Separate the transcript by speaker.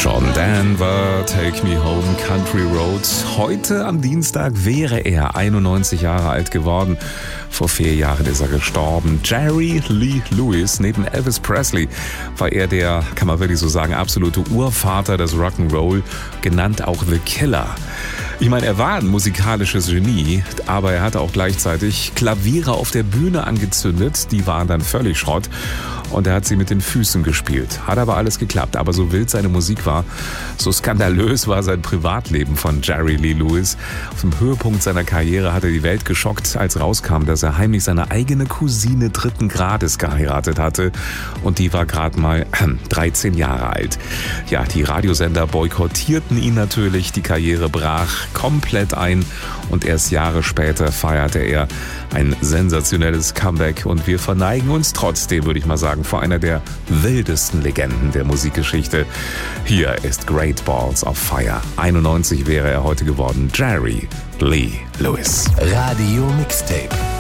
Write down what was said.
Speaker 1: John Denver, Take Me Home, Country Road. Heute am Dienstag wäre er 91 Jahre alt geworden. Vor 4 Jahren ist er gestorben. Jerry Lee Lewis, neben Elvis Presley, war er der, kann man wirklich so sagen, absolute Urvater des Rock'n'Roll, genannt auch The Killer. Ich meine, er war ein musikalisches Genie, aber er hatte auch gleichzeitig Klaviere auf der Bühne angezündet. Die waren dann völlig Schrott. Und er hat sie mit den Füßen gespielt. Hat aber alles geklappt. Aber so wild seine Musik war, so skandalös war sein Privatleben von Jerry Lee Lewis. Auf dem Höhepunkt seiner Karriere hat er die Welt geschockt, als rauskam, dass er heimlich seine eigene Cousine 3. Grades geheiratet hatte. Und die war gerade mal 13 Jahre alt. Ja, die Radiosender boykottierten ihn natürlich. Die Karriere brach komplett ein. Und erst Jahre später feierte er ein sensationelles Comeback. Und wir verneigen uns trotzdem, würde ich mal sagen, vor einer der wildesten Legenden der Musikgeschichte. Hier ist Great Balls of Fire. 91 wäre er heute geworden. Jerry Lee Lewis.
Speaker 2: Radio Mixtape.